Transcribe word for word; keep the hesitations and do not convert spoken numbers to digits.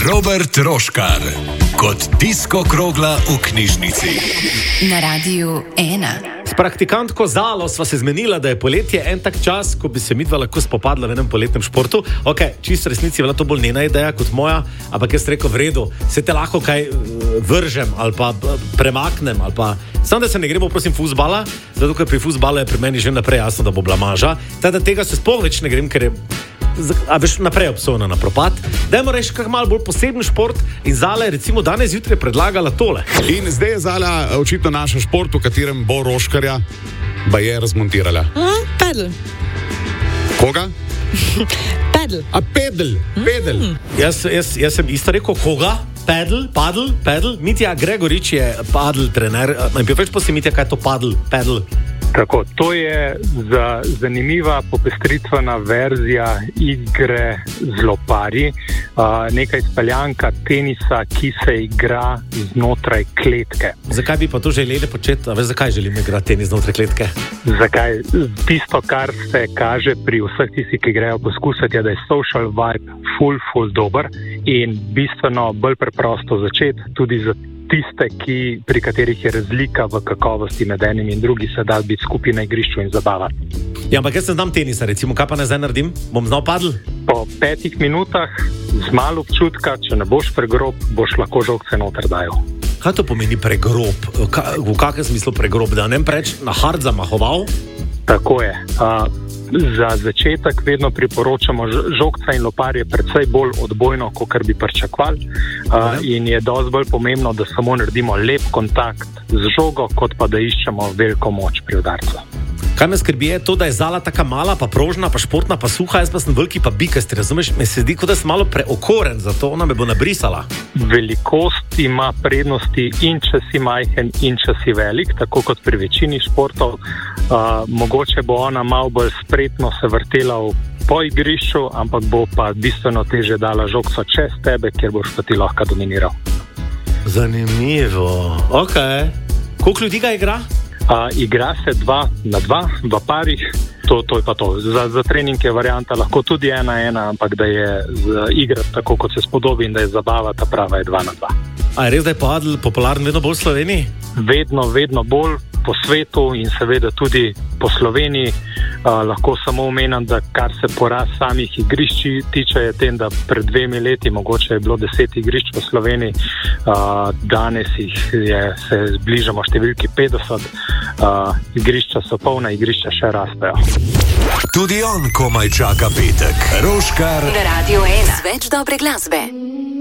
Robert Roškar kot disko krogla v knjižnici. Na Radiu ena. S praktikantko Zalo sva se zmenila, da je poletje en tak čas, ko bi se midva lahko spopadla v enem poletnem športu. Ok, čisto resnici je bila to bolj njena ideja kot moja, ampak jaz rekel, v redu, se te lahko kaj vržem ali pa premaknem ali pa... Samo da se ne gremo, prosim, fuzbala, zato ker pri fuzbalu je pri meni že naprej jasno, da bo blamaža. Teda tega se sploh več ne grem, ker je... a veš, naprej obsojena na propad. Dajmo reči kak malo bolj poseben šport in Zala je recimo danes zjutraj predlagala tole. In zdaj je Zala očitno naša šport, v katerem bo Roškarja baje razmontirala. Mm, pedal. Koga? Pedal. A pedal, pedal. Mm. Jaz, jaz, jaz sem isto rekel, koga? Pedal, padl, pedal. Mitja Gregorič je padl trener. In več posebej, Mitja, kaj je to padl, pedal? Tako, to je za, zanimiva popestritvena verzija igre z loparji, uh, neka izpeljanka tenisa, ki se igra znotraj kletke. Zakaj bi pa to želeli početi? A veš, zakaj želim igrati tenis znotraj kletke? Zakaj? Tisto, kar se kaže pri vseh tistih, ki grejo poskusiti, je, da je social vibe ful, ful dober in bistveno bolj preprosto začeti tudi za tiste, ki, pri katerih je razlika v kakovosti med enim in drugim, se da biti skupaj na igrišču in zabavati. Ja, ampak jaz ne znam tenisa, recimo, kaj pa ne zdaj naredim? Bom znal padl? Po petih minutah z malo občutka, če ne boš pregrob, boš lahko žogce noter dajal. Kaj to pomeni pregrob? Ka, v kakšnem smislu pregrob? Da ne preč na hard zamahoval? Tako je. Uh, Za začetek vedno priporočamo žogca in loparje precej bolj odbojno, kot bi pričakovali. Uh, in je dosti bolj pomembno, da samo naredimo lep kontakt z žogo, kot pa da iščemo veliko moč pri udarcu. Kaj me skrbi je to, da je Zala taka mala, pa prožna, pa športna, pa suha, jaz pa sem veliki, pa bikasti, razumeš? Me se zdi, kot da sem malo preokoren, zato ona me bo nabrisala. Velikost ima prednosti in če si majhen in če si velik, tako kot pri večini športov. Uh, mogoče bo ona malo bolj spretno se vrtela v po igrišču, ampak bo pa bistveno teže dala žogco čez tebe, kjer boš pa ti lahko dominiral. Zanimivo. Ok. Koliko ljudi ga igra? Uh, igra se dva na dva, v parih, to, to je pa to. Za, za trening je varianta lahko tudi ena ena, ampak da je igra tako, kot se spodobi in da je zabava ta prava, je dva na dva. A je res, da je padl popularen vedno bolj v Sloveniji? Vedno, vedno bolj po svetu in seveda tudi po Sloveniji. Uh, lahko samo omenim, da kar se porast samih igrišč tiče, je tem, da pred dvemi leti mogoče je bilo deset igrišč po Sloveniji, uh, danes jih je, se zbližamo številki petdeset, uh, igrišča so polna, igrišča še rastejo. Tudi on komaj čaka petek. Roškar na Radiu ena. Več dobre glasbe.